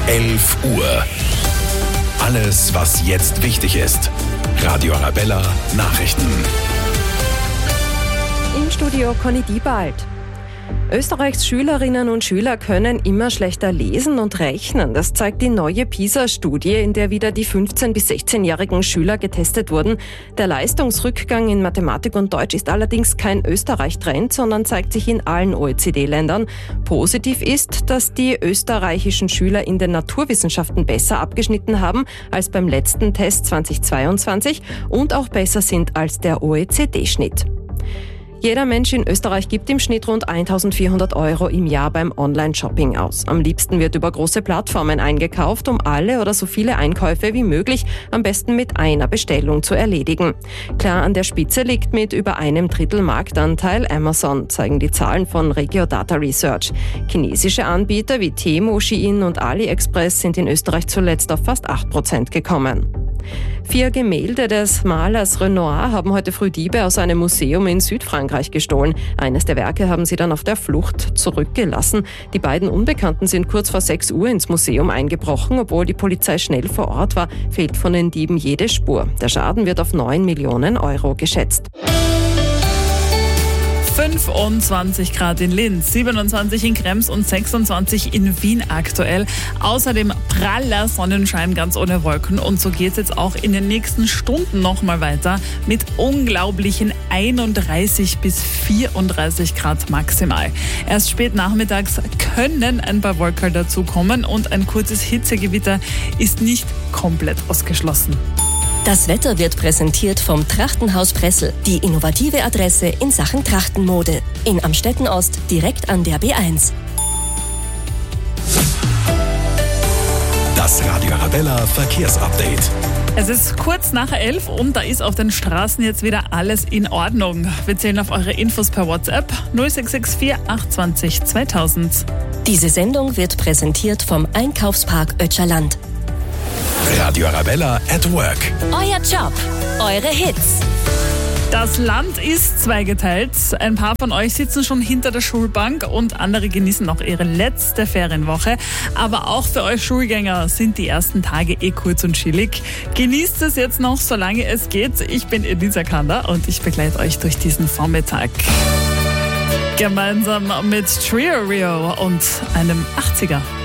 11 Uhr. Alles, was jetzt wichtig ist. Radio Arabella Nachrichten. Im Studio Conny Diebald. Österreichs Schülerinnen und Schüler können immer schlechter lesen und rechnen. Das zeigt die neue PISA-Studie, in der wieder die 15- bis 16-jährigen Schüler getestet wurden. Der Leistungsrückgang in Mathematik und Deutsch ist allerdings kein Österreich-Trend, sondern zeigt sich in allen OECD-Ländern. Positiv ist, dass die österreichischen Schüler in den Naturwissenschaften besser abgeschnitten haben als beim letzten Test 2022 und auch besser sind als der OECD-Schnitt. Jeder Mensch in Österreich gibt im Schnitt rund 1.400 € im Jahr beim Online-Shopping aus. Am liebsten wird über große Plattformen eingekauft, um alle oder so viele Einkäufe wie möglich am besten mit einer Bestellung zu erledigen. Klar an der Spitze liegt mit über einem Drittel Marktanteil Amazon, zeigen die Zahlen von Regio Data Research. Chinesische Anbieter wie Temu, Shein und AliExpress sind in Österreich zuletzt auf fast 8% gekommen. 4 Gemälde des Malers Renoir haben heute früh Diebe aus einem Museum in Südfrankreich gestohlen. Eines der Werke haben sie dann auf der Flucht zurückgelassen. Die beiden Unbekannten sind kurz vor 6 Uhr ins Museum eingebrochen. Obwohl die Polizei schnell vor Ort war, fehlt von den Dieben jede Spur. Der Schaden wird auf 9 Millionen € geschätzt. 25 Grad in Linz, 27 in Krems und 26 in Wien aktuell. Außerdem praller Sonnenschein ganz ohne Wolken. Und so geht es jetzt auch in den nächsten Stunden nochmal weiter mit unglaublichen 31 bis 34 Grad maximal. Erst spät nachmittags können ein paar Wolken dazukommen und ein kurzes Hitzegewitter ist nicht komplett ausgeschlossen. Das Wetter wird präsentiert vom Trachtenhaus Pressel, die innovative Adresse in Sachen Trachtenmode. In Amstetten-Ost, direkt an der B1. Das Radio Arabella Verkehrsupdate. Es ist kurz nach 11 und da ist auf den Straßen jetzt wieder alles in Ordnung. Wir zählen auf eure Infos per WhatsApp 0664 820 2000. Diese Sendung wird präsentiert vom Einkaufspark Ötscherland. Radio Arabella at Work. Euer Job, eure Hits. Das Land ist zweigeteilt. Ein paar von euch sitzen schon hinter der Schulbank und andere genießen noch ihre letzte Ferienwoche. Aber auch für euch Schulgänger sind die ersten Tage kurz und chillig. Genießt es jetzt noch, solange es geht. Ich bin Elisa Kander und ich begleite euch durch diesen Vormittag. Gemeinsam mit Trio Rio und einem 80er.